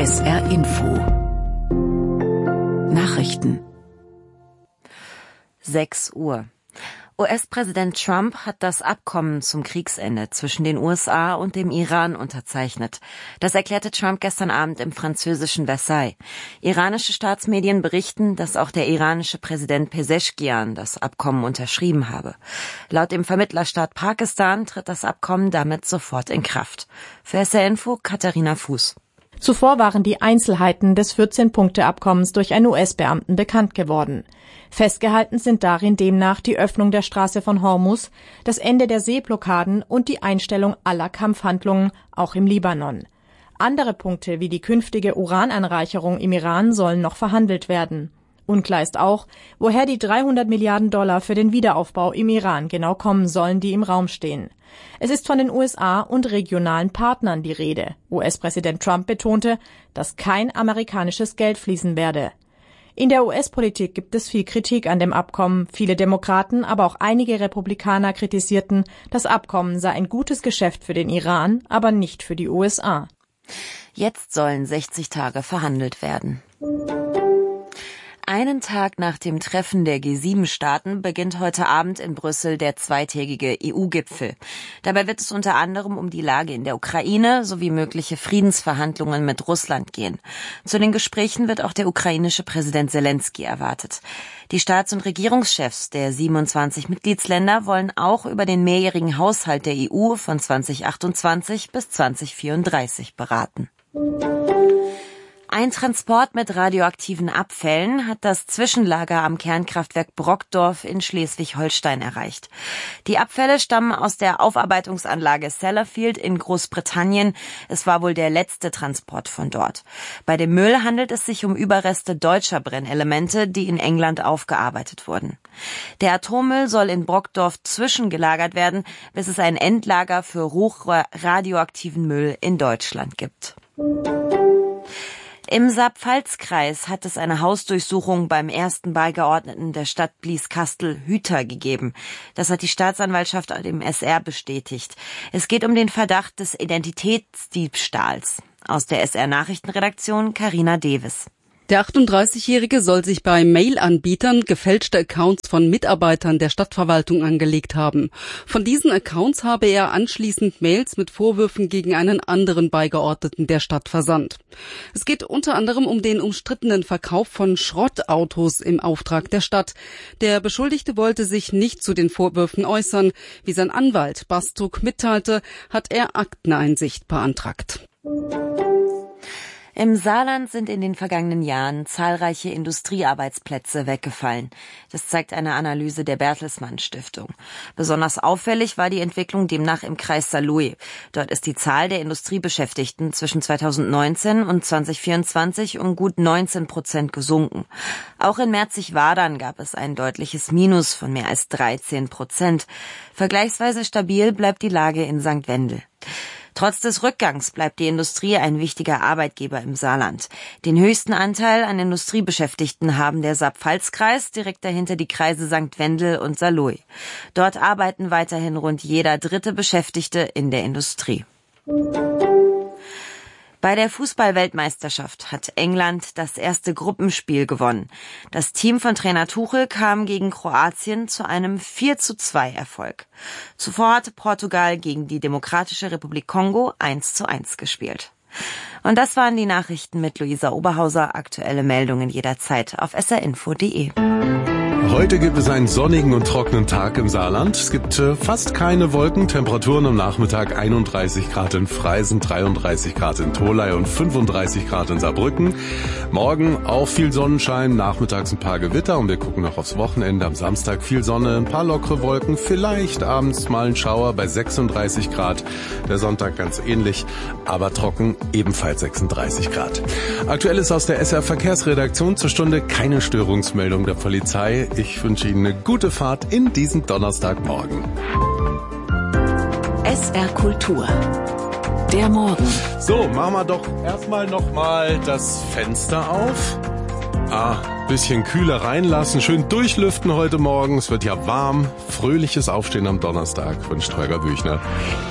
SR Info Nachrichten 6 Uhr. US-Präsident Trump hat das Abkommen zum Kriegsende zwischen den USA und dem Iran unterzeichnet. Das erklärte Trump gestern Abend im französischen Versailles. Iranische Staatsmedien berichten, dass auch der iranische Präsident Pezeshkian das Abkommen unterschrieben habe. Laut dem Vermittlerstaat Pakistan tritt das Abkommen damit sofort in Kraft. Für SR Info Katharina Fuß. Zuvor waren die Einzelheiten des 14-Punkte-Abkommens durch einen US-Beamten bekannt geworden. Festgehalten sind darin demnach die Öffnung der Straße von Hormuz, das Ende der Seeblockaden und die Einstellung aller Kampfhandlungen, auch im Libanon. Andere Punkte wie die künftige Urananreicherung im Iran sollen noch verhandelt werden. Unklar ist auch, woher die $300 Milliarden für den Wiederaufbau im Iran genau kommen sollen, die im Raum stehen. Es ist von den USA und regionalen Partnern die Rede. US-Präsident Trump betonte, dass kein amerikanisches Geld fließen werde. In der US-Politik gibt es viel Kritik an dem Abkommen. Viele Demokraten, aber auch einige Republikaner kritisierten, das Abkommen sei ein gutes Geschäft für den Iran, aber nicht für die USA. Jetzt sollen 60 Tage verhandelt werden. Einen Tag nach dem Treffen der G7-Staaten beginnt heute Abend in Brüssel der zweitägige EU-Gipfel. Dabei wird es unter anderem um die Lage in der Ukraine sowie mögliche Friedensverhandlungen mit Russland gehen. Zu den Gesprächen wird auch der ukrainische Präsident Zelensky erwartet. Die Staats- und Regierungschefs der 27 Mitgliedsländer wollen auch über den mehrjährigen Haushalt der EU von 2028 bis 2034 beraten. Ein Transport mit radioaktiven Abfällen hat das Zwischenlager am Kernkraftwerk Brokdorf in Schleswig-Holstein erreicht. Die Abfälle stammen aus der Aufarbeitungsanlage Sellafield in Großbritannien. Es war wohl der letzte Transport von dort. Bei dem Müll handelt es sich um Überreste deutscher Brennelemente, die in England aufgearbeitet wurden. Der Atommüll soll in Brokdorf zwischengelagert werden, bis es ein Endlager für hochradioaktiven Müll in Deutschland gibt. Im Saarpfalz-Kreis hat es eine Hausdurchsuchung beim ersten Beigeordneten der Stadt Blieskastel-Hüter gegeben. Das hat die Staatsanwaltschaft dem SR bestätigt. Es geht um den Verdacht des Identitätsdiebstahls. Aus der SR-Nachrichtenredaktion Carina Devis. Der 38-Jährige soll sich bei Mail-Anbietern gefälschte Accounts von Mitarbeitern der Stadtverwaltung angelegt haben. Von diesen Accounts habe er anschließend Mails mit Vorwürfen gegen einen anderen Beigeordneten der Stadt versandt. Es geht unter anderem um den umstrittenen Verkauf von Schrottautos im Auftrag der Stadt. Der Beschuldigte wollte sich nicht zu den Vorwürfen äußern. Wie sein Anwalt Bastuk mitteilte, hat er Akteneinsicht beantragt. Im Saarland sind in den vergangenen Jahren zahlreiche Industriearbeitsplätze weggefallen. Das zeigt eine Analyse der Bertelsmann Stiftung. Besonders auffällig war die Entwicklung demnach im Kreis Saarlouis. Dort ist die Zahl der Industriebeschäftigten zwischen 2019 und 2024 um gut 19% gesunken. Auch in Merzig-Wadern gab es ein deutliches Minus von mehr als 13%. Vergleichsweise stabil bleibt die Lage in St. Wendel. Trotz des Rückgangs bleibt die Industrie ein wichtiger Arbeitgeber im Saarland. Den höchsten Anteil an Industriebeschäftigten haben der Saarpfalz-Kreis, direkt dahinter die Kreise St. Wendel und Saarlouis. Dort arbeiten weiterhin rund jeder dritte Beschäftigte in der Industrie. Bei der Fußball-Weltmeisterschaft hat England das erste Gruppenspiel gewonnen. Das Team von Trainer Tuchel kam gegen Kroatien zu einem 4:2 Erfolg. Zuvor hatte Portugal gegen die Demokratische Republik Kongo 1:1 gespielt. Und das waren die Nachrichten mit Luisa Oberhauser. Aktuelle Meldungen jederzeit auf srinfo.de. Heute gibt es einen sonnigen und trockenen Tag im Saarland. Es gibt fast keine Wolken. Temperaturen am Nachmittag 31 Grad in Freisen, 33 Grad in Tholey und 35 Grad in Saarbrücken. Morgen auch viel Sonnenschein, nachmittags ein paar Gewitter und wir gucken noch aufs Wochenende. Am Samstag viel Sonne, ein paar lockere Wolken, vielleicht abends mal ein Schauer bei 36 Grad. Der Sonntag ganz ähnlich, aber trocken, ebenfalls 36 Grad. Aktuell ist aus der SR Verkehrsredaktion zur Stunde keine Störungsmeldung der Polizei. Ich wünsche Ihnen eine gute Fahrt in diesen Donnerstagmorgen. SR Kultur. Der Morgen. So, machen wir doch erstmal nochmal das Fenster auf. Bisschen kühler reinlassen, schön durchlüften heute Morgen. Es wird ja warm. Fröhliches Aufstehen am Donnerstag, wünscht Holger Büchner.